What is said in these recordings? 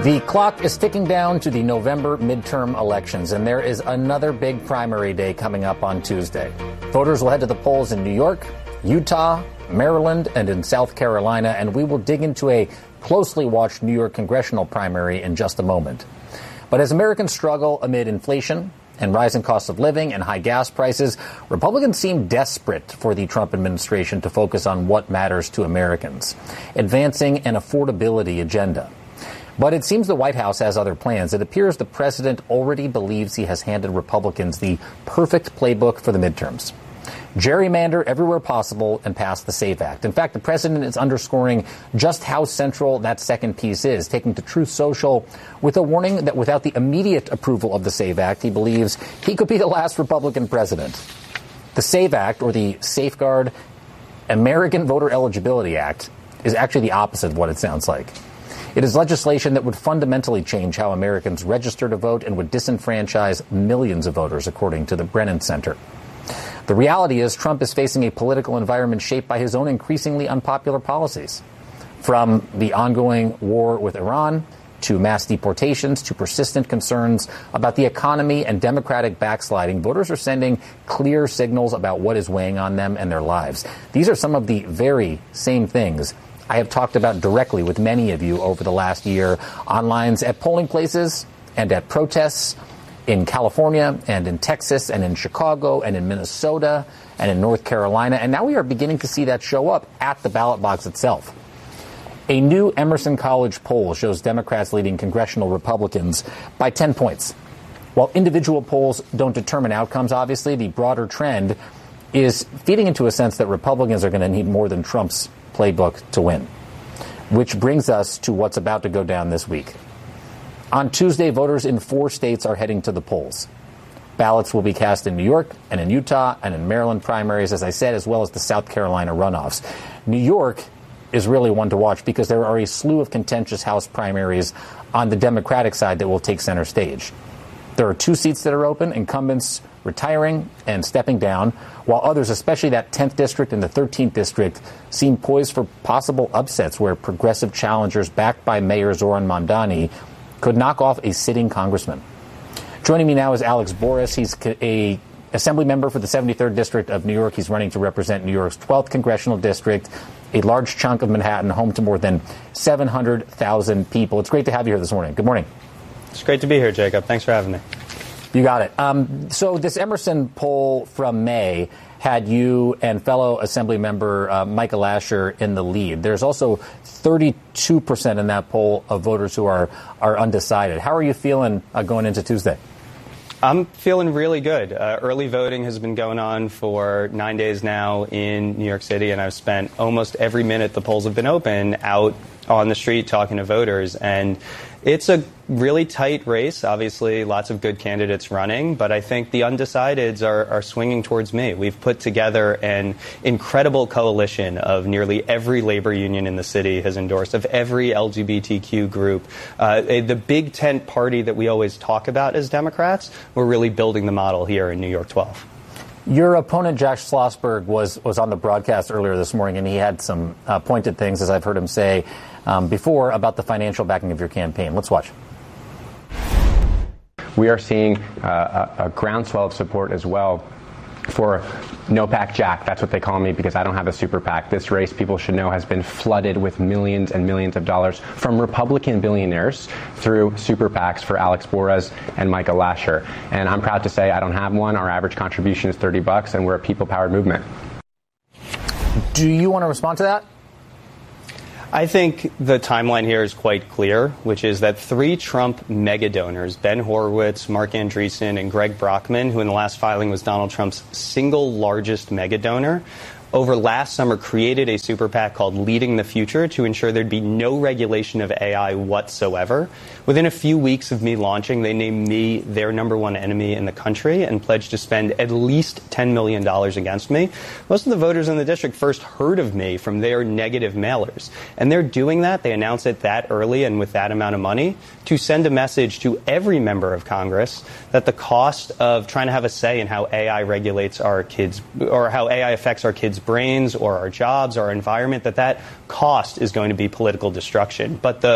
The clock is ticking down to the November midterm elections, and there is another big primary day coming up on Tuesday. Voters will head to the polls in New York, Utah, Maryland, and in South Carolina, and we will dig into a closely watched New York congressional primary in just a moment. But as Americans struggle amid inflation and rising costs of living and high gas prices, Republicans seem desperate for the Trump administration to focus on what matters to Americans, advancing an affordability agenda. But it seems the White House has other plans. It appears the president already believes he has handed Republicans the perfect playbook for the midterms. Gerrymander everywhere possible and pass the SAVE Act. In fact, the president is underscoring just how central that second piece is, taking to Truth Social with a warning that without the immediate approval of the SAVE Act, he believes he could be the last Republican president. The SAVE Act, or the Safeguard American Voter Eligibility Act, is actually the opposite of what it sounds like. It is legislation that would fundamentally change how Americans register to vote and would disenfranchise millions of voters, according to the Brennan Center. The reality is Trump is facing a political environment shaped by his own increasingly unpopular policies. From the ongoing war with Iran, to mass deportations, to persistent concerns about the economy and democratic backsliding, voters are sending clear signals about what is weighing on them and their lives. These are some of the very same things I have talked about directly with many of you over the last year on lines at polling places and at protests in California and in Texas and in Chicago and in Minnesota and in North Carolina. And now we are beginning to see that show up at the ballot box itself. A new Emerson College poll shows Democrats leading congressional Republicans by 10 points. While individual polls don't determine outcomes, obviously, the broader trend is feeding into a sense that Republicans are going to need more than Trump's playbook to win. Which brings us to what's about to go down this week. On Tuesday, voters in 4 states are heading to the polls. Ballots will be cast in New York and in Utah and in Maryland primaries, as I said, as well as the South Carolina runoffs. New York is really one to watch because there are a slew of contentious House primaries on the Democratic side that will take center stage. There are 2 seats that are open, incumbents retiring and stepping down, while others, especially that 10th district and the 13th district, seem poised for possible upsets where progressive challengers backed by Mayor Zoran Mondani could knock off a sitting congressman. Joining me now is Alex Boris. He's a assembly member for the 73rd District of New York. He's running to represent New York's 12th congressional district, a large chunk of Manhattan, home to more than 700,000 people. It's great to have you here this morning. Good morning. It's great to be here, Jacob. Thanks for having me. You got it. So this Emerson poll from May had you and fellow Assembly member Michael Lasher in the lead. There's also 32% in that poll of voters who are undecided. How are you feeling going into Tuesday? I'm feeling really good. Early voting has been going on for 9 days now in New York City, and I've spent almost every minute the polls have been open out on the street talking to voters. And it's a really tight race. Obviously, lots of good candidates running, but I think the undecideds are swinging towards me. We've put together an incredible coalition of nearly every labor union in the city has endorsed, of every LGBTQ group. The big tent party that we always talk about as Democrats, we're really building the model here in New York 12. Your opponent, Jack Schlossberg, was on the broadcast earlier this morning, and he had some pointed things, as I've heard him say before, about the financial backing of your campaign. Let's watch. We are seeing a groundswell of support as well for No PAC Jack. That's what they call me because I don't have a super PAC. This race, people should know, has been flooded with millions and millions of dollars from Republican billionaires through super PACs for Alex Boris and Michael Lasher. And I'm proud to say I don't have one. Our average contribution is $30, and we're a people-powered movement. Do you want to respond to that? I think the timeline here is quite clear, which is that 3 Trump mega donors, Ben Horowitz, Mark Andreessen, and Greg Brockman, who in the last filing was Donald Trump's single largest mega donor, over last summer created a super PAC called Leading the Future to ensure there'd be no regulation of AI whatsoever. Within a few weeks of me launching, they named me their #1 enemy in the country and pledged to spend at least $10 million against me. Most of the voters in the district first heard of me from their negative mailers. And they're doing that. They announce it that early and with that amount of money to send a message to every member of Congress that the cost of trying to have a say in how AI regulates our kids or how AI affects our kids' brains or our jobs, our environment, that cost is going to be political destruction. But the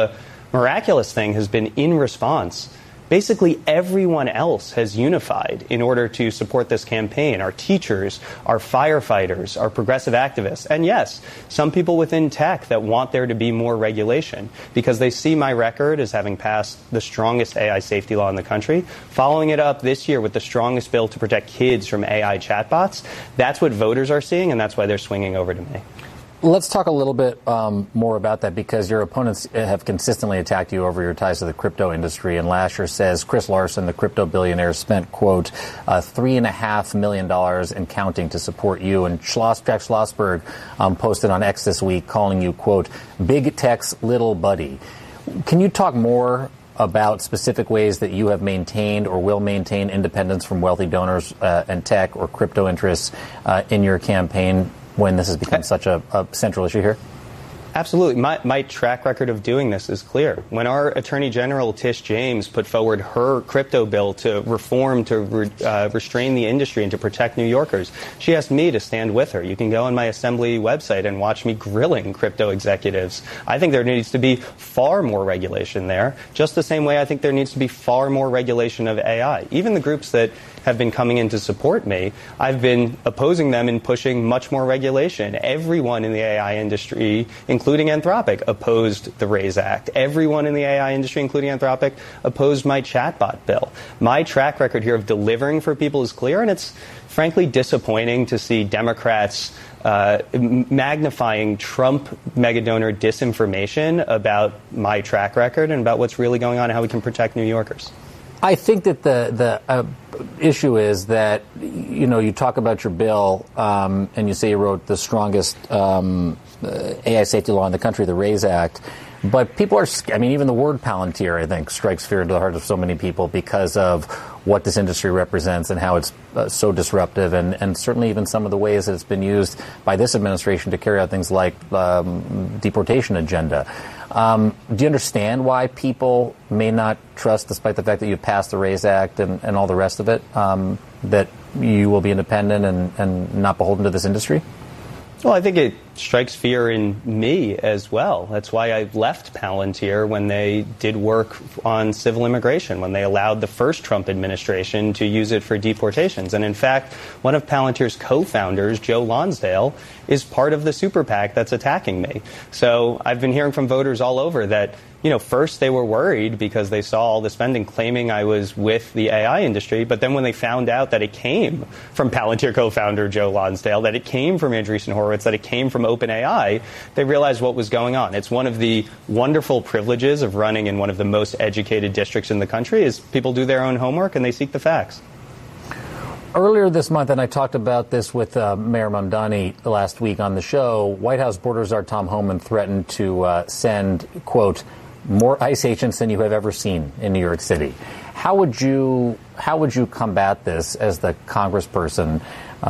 miraculous thing has been, in response, basically everyone else has unified in order to support this campaign. Our teachers, our firefighters, our progressive activists, and yes, some people within tech that want there to be more regulation because they see my record as having passed the strongest AI safety law in the country, following it up this year with the strongest bill to protect kids from AI chatbots. That's what voters are seeing, and that's why they're swinging over to me. Let's talk a little bit more about that, because your opponents have consistently attacked you over your ties to the crypto industry. And Lasher says Chris Larson, the crypto billionaire, spent, quote, $3.5 million and counting to support you. And Jack Schlossberg posted on X this week calling you, quote, big tech's little buddy. Can you talk more about specific ways that you have maintained or will maintain independence from wealthy donors and tech or crypto interests in your campaign when this has become such a central issue here? Absolutely. My track record of doing this is clear. When our Attorney General, Tish James, put forward her crypto bill to reform, to restrain the industry and to protect New Yorkers, she asked me to stand with her. You can go on my Assembly website and watch me grilling crypto executives. I think there needs to be far more regulation there, just the same way I think there needs to be far more regulation of AI. Even the groups that have been coming in to support me, I've been opposing them and pushing much more regulation. Everyone in the AI industry, including Anthropic, opposed the RAISE Act. Everyone in the AI industry, including Anthropic, opposed my chatbot bill. My track record here of delivering for people is clear, and it's frankly disappointing to see Democrats magnifying Trump megadonor disinformation about my track record and about what's really going on and how we can protect New Yorkers. I think that the issue is that, you talk about your bill and you say you wrote the strongest AI safety law in the country, the RAISE Act. But people are, even the word Palantir, I think, strikes fear into the heart of so many people because of what this industry represents and how it's so disruptive, and certainly even some of the ways that it's been used by this administration to carry out things like deportation agenda. Do you understand why people may not trust, despite the fact that you've passed the RAISE Act and all the rest of it, that you will be independent and not beholden to this industry? Well, I think it strikes fear in me as well. That's why I left Palantir when they did work on civil immigration, when they allowed the first Trump administration to use it for deportations. And in fact, one of Palantir's co-founders, Joe Lonsdale, is part of the super PAC that's attacking me. So I've been hearing from voters all over that, first they were worried because they saw all the spending claiming I was with the AI industry. But then when they found out that it came from Palantir co-founder Joe Lonsdale, that it came from Andreessen Horowitz, that it came from OpenAI, they realized what was going on. It's one of the wonderful privileges of running in one of the most educated districts in the country is people do their own homework and they seek the facts. Earlier this month, and I talked about this with Mayor Mamdani last week on the show, White House Border Czar Tom Homan threatened to send, quote, more ICE agents than you have ever seen in New York City. How would you combat this as the congressperson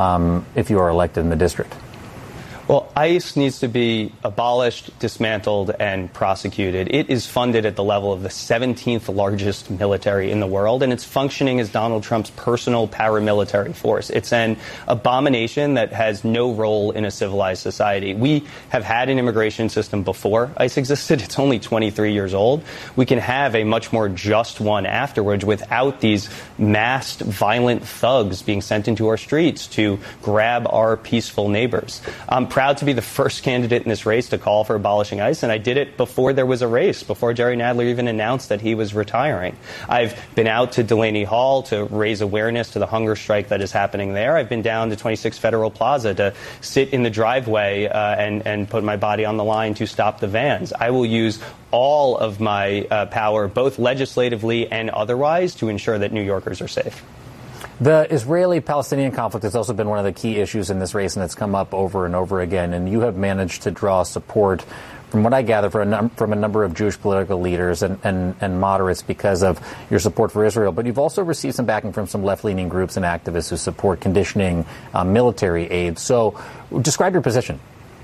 if you are elected in the district? Well, ICE needs to be abolished, dismantled, and prosecuted. It is funded at the level of the 17th largest military in the world, and it's functioning as Donald Trump's personal paramilitary force. It's an abomination that has no role in a civilized society. We have had an immigration system before ICE existed. It's only 23 years old. We can have a much more just one afterwards without these masked, violent thugs being sent into our streets to grab our peaceful neighbors. I'm proud to be the first candidate in this race to call for abolishing ICE, and I did it before there was a race, before Jerry Nadler even announced that he was retiring. I've been out to Delaney Hall to raise awareness to the hunger strike that is happening there. I've been down to 26 Federal Plaza to sit in the driveway and put my body on the line to stop the vans. I will use all of my power, both legislatively and otherwise, to ensure that New Yorkers are safe. The Israeli-Palestinian conflict has also been one of the key issues in this race, and it's come up over and over again. And you have managed to draw support, from what I gather, from a number of Jewish political leaders and moderates because of your support for Israel. But you've also received some backing from some left-leaning groups and activists who support conditioning military aid. So describe your position.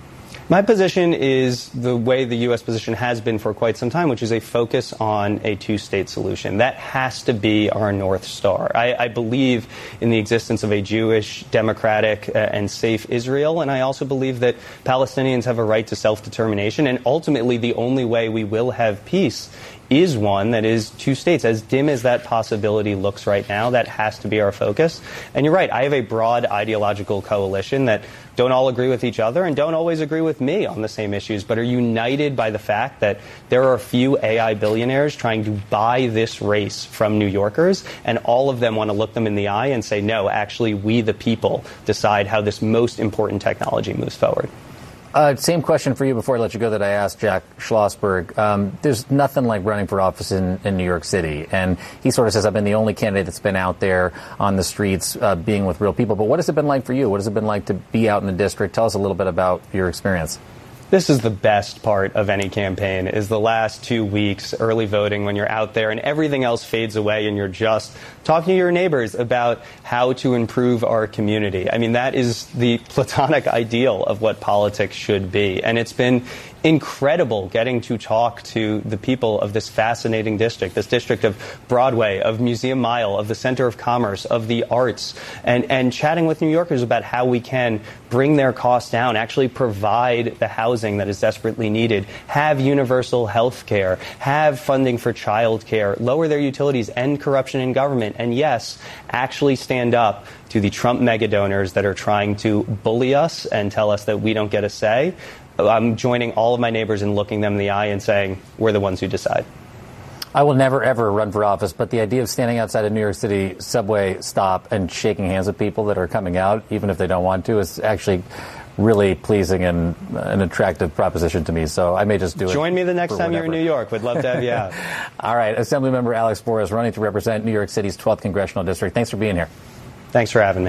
My position is the way the U.S. position has been for quite some time, which is a focus on a two-state solution. That has to be our North Star. I believe in the existence of a Jewish, democratic, and safe Israel, and I also believe that Palestinians have a right to self-determination, and ultimately the only way we will have peace is one that is two states. As dim as that possibility looks right now, that has to be our focus. And you're right, I have a broad ideological coalition that don't all agree with each other and don't always agree with me on the same issues, but are united by the fact that there are a few AI billionaires trying to buy this race from New Yorkers, and all of them want to look them in the eye and say, no, actually, we the people decide how this most important technology moves forward. Same question for you before I let you go that I asked Jack Schlossberg. There's nothing like running for office in New York City. And he sort of says, I've been the only candidate that's been out there on the streets being with real people. But what has it been like for you? What has it been like to be out in the district? Tell us a little bit about your experience. This is the best part of any campaign, is the last 2 weeks, early voting, when you're out there and everything else fades away and you're just talking to your neighbors about how to improve our community. I mean, that is the platonic ideal of what politics should be. And it's been incredible getting to talk to the people of this fascinating district, this district of Broadway, of Museum Mile, of the Center of Commerce, of the arts, and chatting with New Yorkers about how we can bring their costs down, actually provide the housing that is desperately needed, have universal health care, have funding for child care, lower their utilities, end corruption in government, and yes, actually stand up to the Trump mega donors that are trying to bully us and tell us that we don't get a say. I'm joining all of my neighbors and looking them in the eye and saying, we're the ones who decide. I will never, ever run for office, but the idea of standing outside a New York City subway stop and shaking hands with people that are coming out, even if they don't want to, is actually really pleasing and an attractive proposition to me. So I may just do it. Join me the next time you're in New York. We'd love to have you out. All right. Assemblymember Alex Bora is running to represent New York City's 12th Congressional District. Thanks for being here. Thanks for having me.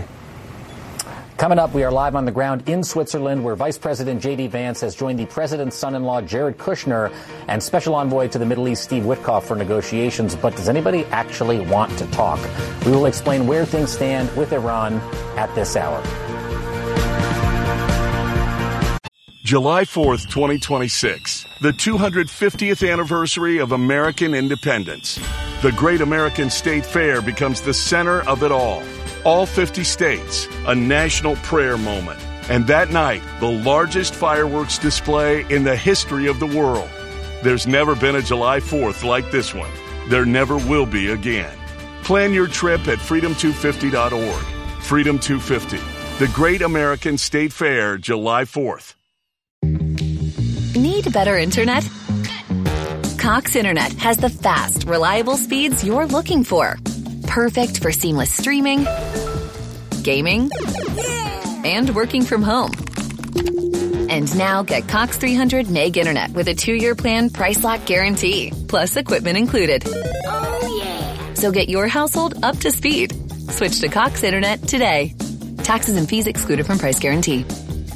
Coming up, we are live on the ground in Switzerland, where Vice President J.D. Vance has joined the president's son-in-law, Jared Kushner, and Special Envoy to the Middle East, Steve Witkoff, for negotiations. But does anybody actually want to talk? We will explain where things stand with Iran at this hour. July 4th, 2026, the 250th anniversary of American independence. The Great American State Fair becomes the center of it all. All 50 states, a national prayer moment. And that night, the largest fireworks display in the history of the world. There's never been a July 4th like this one. There never will be again. Plan your trip at freedom250.org. Freedom 250, the Great American State Fair, July 4th. Need better internet? Cox Internet has the fast, reliable speeds you're looking for. Perfect for seamless streaming, gaming, and working from home. And now get Cox 300 meg internet with a 2-year plan, price lock guarantee, plus equipment included. Oh, yeah. So get your household up to speed. Switch to Cox Internet today. Taxes and fees excluded from price guarantee.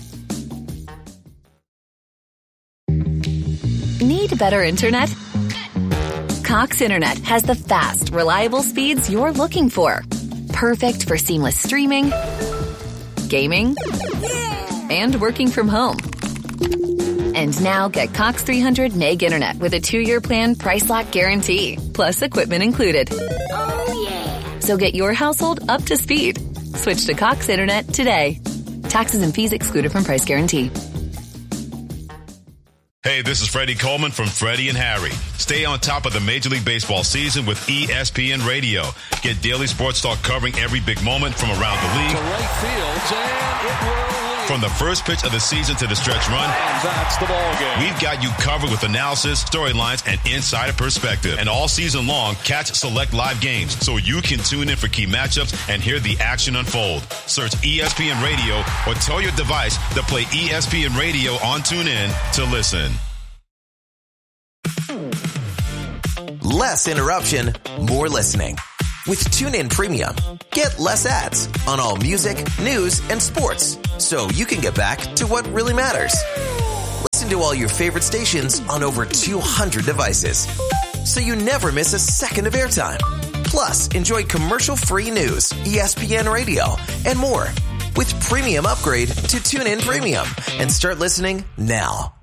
Need better internet? Cox Internet has the fast, reliable speeds you're looking for. Perfect for seamless streaming, gaming, and working from home. And now get Cox 300 meg internet with a 2-year plan, price lock guarantee, plus equipment included. Oh, yeah. So get your household up to speed. Switch to Cox Internet today. Taxes and fees excluded from price guarantee. Hey, this is Freddie Coleman from Freddie and Harry. Stay on top of the Major League Baseball season with ESPN Radio. Get daily sports talk covering every big moment from around the league. To right field, and it will lead. From the first pitch of the season to the stretch run. And that's the ball game. We've got you covered with analysis, storylines, and insider perspective. And all season long, catch select live games so you can tune in for key matchups and hear the action unfold. Search ESPN Radio or tell your device to play ESPN Radio on TuneIn to listen. Less interruption, more listening. With TuneIn Premium, get less ads on all music, news, and sports, so you can get back to what really matters. Listen to all your favorite stations on over 200 devices, so you never miss a second of airtime. Plus, enjoy commercial-free news, ESPN Radio, and more. with premium upgrade to TuneIn Premium and start listening now.